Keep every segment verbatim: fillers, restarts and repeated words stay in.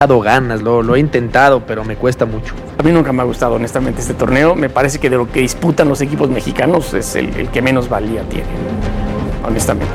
dado ganas, lo, lo he intentado, pero me cuesta mucho. A mí nunca me ha gustado honestamente este torneo. Me parece que de lo que disputan los equipos mexicanos es el, el que menos valía tiene, honestamente.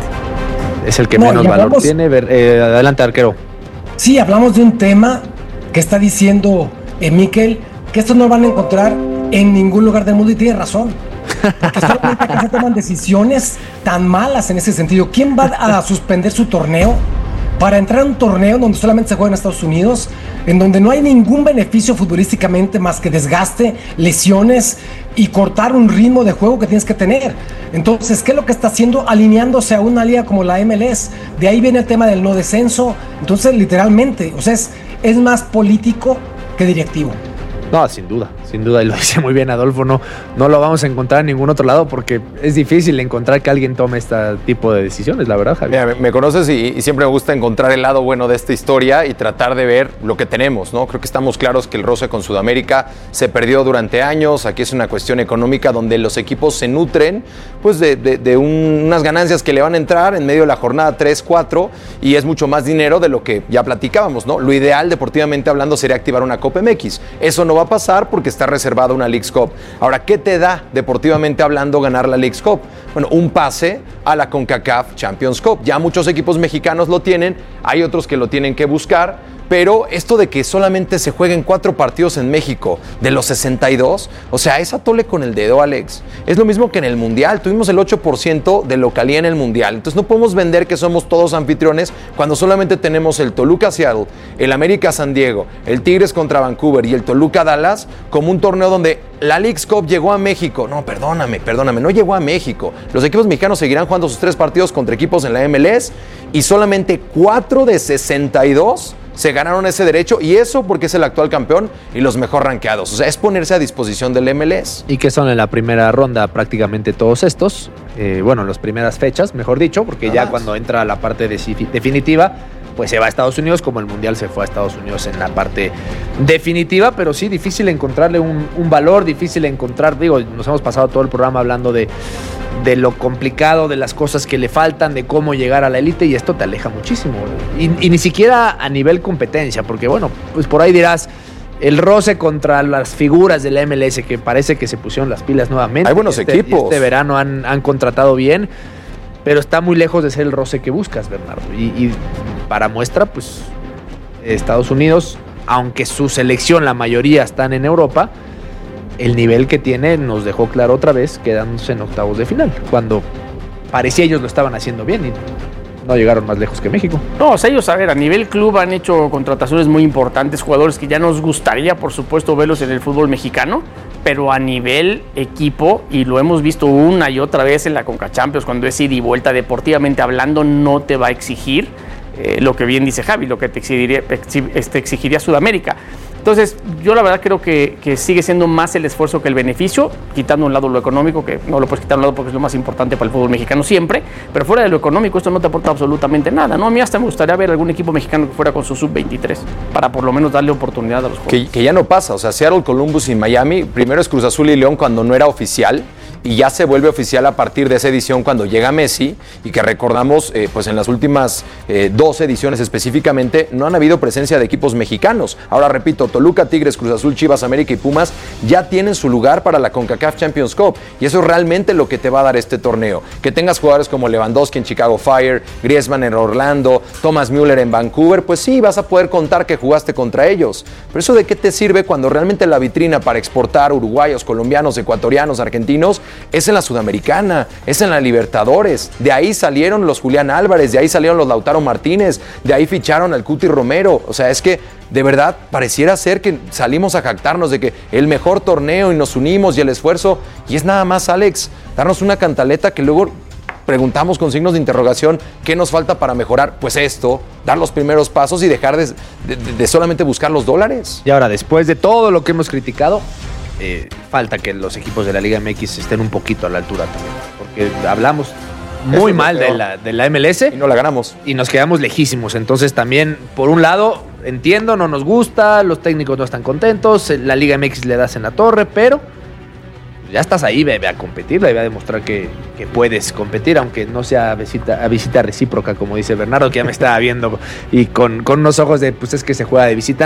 Es el que no, menos hablamos, valor tiene. Eh, adelante, arquero. Sí, hablamos de un tema que está diciendo eh, Mikel, que estos no van a encontrar en ningún lugar del mundo, y tiene razón. Porque solamente acá se toman decisiones tan malas en ese sentido. ¿Quién va a suspender su torneo para entrar a un torneo donde solamente se juega en Estados Unidos, en donde no hay ningún beneficio futbolísticamente más que desgaste, lesiones y cortar un ritmo de juego que tienes que tener? Entonces, ¿qué es lo que está haciendo? Alineándose a una liga como la M L S. De ahí viene el tema del no descenso. Entonces, literalmente, o sea, es, es más político que directivo. No, sin duda, sin duda, y lo dice muy bien Adolfo, no, no lo vamos a encontrar en ningún otro lado porque es difícil encontrar que alguien tome este tipo de decisiones, la verdad, Javier. Mira, me, me conoces y, y siempre me gusta encontrar el lado bueno de esta historia y tratar de ver lo que tenemos, ¿no? Creo que estamos claros que el roce con Sudamérica se perdió durante años. Aquí es una cuestión económica donde los equipos se nutren pues de, de, de un, unas ganancias que le van a entrar en medio de la jornada tres cuatro, y es mucho más dinero de lo que ya platicábamos, ¿no? Lo ideal, deportivamente hablando, sería activar una Copa M X. Eso no va a pasar porque está reservada una Leagues Cup. Ahora, ¿qué te da, deportivamente hablando, ganar la Leagues Cup? Bueno, un pase a la CONCACAF Champions Cup. Ya muchos equipos mexicanos lo tienen, hay otros que lo tienen que buscar, pero esto de que solamente se jueguen cuatro partidos en México de los sesenta y dos, o sea, es atole con el dedo, Alex. Es lo mismo que en el Mundial, tuvimos el ocho por ciento de localía en el Mundial, entonces no podemos vender que somos todos anfitriones cuando solamente tenemos el Toluca Seattle, el América San Diego, el Tigres contra Vancouver y el Toluca Dallas como un torneo donde la Leagues Cup llegó a México. No, perdóname, perdóname, no llegó a México. Los equipos mexicanos seguirán jugando sus tres partidos contra equipos en la M L S y solamente cuatro de sesenta y dos se ganaron ese derecho, y eso porque es el actual campeón y los mejor rankeados. O sea, es ponerse a disposición del M L S. Y que son en la primera ronda prácticamente todos estos, eh, bueno, en las primeras fechas, mejor dicho, porque ya cuando entra la parte de, definitiva, pues se va a Estados Unidos, como el Mundial se fue a Estados Unidos en la parte definitiva, pero sí, difícil encontrarle un, un valor, difícil encontrar, digo, nos hemos pasado todo el programa hablando de, de lo complicado, de las cosas que le faltan, de cómo llegar a la élite, y esto te aleja muchísimo. Y, y ni siquiera a nivel competencia, porque bueno, pues por ahí dirás, el roce contra las figuras de la M L S, que parece que se pusieron las pilas nuevamente. Hay buenos este, equipos. Este verano han, han contratado bien, pero está muy lejos de ser el roce que buscas, Bernardo. Y, y para muestra, pues Estados Unidos, aunque su selección, la mayoría están en Europa, el nivel que tiene nos dejó claro otra vez, quedándose en octavos de final, cuando parecía ellos lo estaban haciendo bien y no llegaron más lejos que México. No, o sea, ellos, a ver, a nivel club han hecho contrataciones muy importantes, jugadores que ya nos gustaría, por supuesto, verlos en el fútbol mexicano, pero a nivel equipo, y lo hemos visto una y otra vez en la Conca Champions, cuando es ida y vuelta, deportivamente hablando, no te va a exigir eh, lo que bien dice Javi, lo que te exigiría, este, exigiría Sudamérica. Entonces, yo la verdad creo que, que sigue siendo más el esfuerzo que el beneficio, quitando a un lado lo económico, que no lo puedes quitar a un lado porque es lo más importante para el fútbol mexicano siempre, pero fuera de lo económico esto no te aporta absolutamente nada, ¿no? A mí hasta me gustaría ver algún equipo mexicano que fuera con su sub veintitrés, para por lo menos darle oportunidad a los jóvenes. Que, que ya no pasa, o sea, Seattle, Columbus y Miami, primero es Cruz Azul y León cuando no era oficial, y ya se vuelve oficial a partir de esa edición cuando llega Messi, y que recordamos, eh, pues en las últimas eh, dos ediciones específicamente, no han habido presencia de equipos mexicanos. Ahora repito, Toluca, Tigres, Cruz Azul, Chivas, América y Pumas ya tienen su lugar para la CONCACAF Champions Cup, y eso es realmente lo que te va a dar este torneo. Que tengas jugadores como Lewandowski en Chicago Fire, Griezmann en Orlando, Thomas Müller en Vancouver, pues sí, vas a poder contar que jugaste contra ellos. Pero eso, ¿de qué te sirve cuando realmente la vitrina para exportar uruguayos, colombianos, ecuatorianos, argentinos es en la Sudamericana, es en la Libertadores? De ahí salieron los Julián Álvarez, de ahí salieron los Lautaro Martínez, de ahí ficharon al Cuti Romero. O sea, es que de verdad pareciera ser que salimos a jactarnos de que el mejor torneo y nos unimos y el esfuerzo, y es nada más, Alex, darnos una cantaleta que luego preguntamos con signos de interrogación qué nos falta para mejorar. Pues esto, dar los primeros pasos y dejar de, de, de solamente buscar los dólares. Y ahora, después de todo lo que hemos criticado, Eh, falta que los equipos de la Liga M X estén un poquito a la altura también, porque hablamos muy mal de la, de la M L S y no la ganamos y nos quedamos lejísimos. Entonces también, por un lado, entiendo, no nos gusta, los técnicos no están contentos, la Liga M X le das en la torre, pero ya estás ahí, bebé, a competir, le voy a demostrar que, que puedes competir, aunque no sea a visita, a visita recíproca, como dice Bernardo, que ya me estaba viendo y con, con unos ojos de, pues es que se juega de visita.